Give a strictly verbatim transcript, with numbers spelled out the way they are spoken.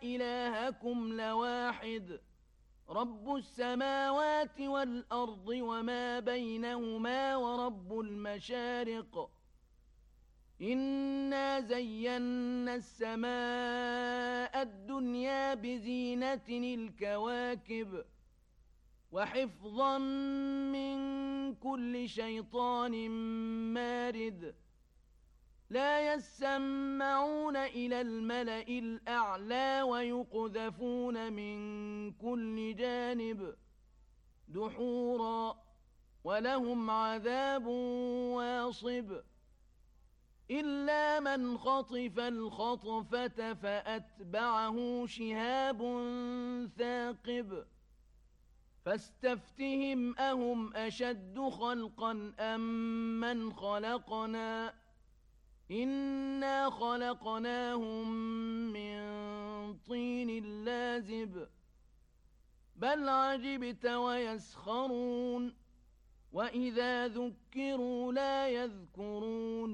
إلهكم لواحد رب السماوات والأرض وما بينهما ورب المشارق إنا زينا السماء الدنيا بزينة الكواكب وحفظا من كل شيطان مارد لا يسمعون إلى الملأ الأعلى ويقذفون من كل جانب دحورا ولهم عذاب واصب إلا من خطف الخطفة فأتبعه شهاب ثاقب فاستفتهم أهم أشد خلقا أم من خلقنا إنا خلقناهم من طين لازب بل عجبت ويسخرون وإذا ذكروا لا يذكرون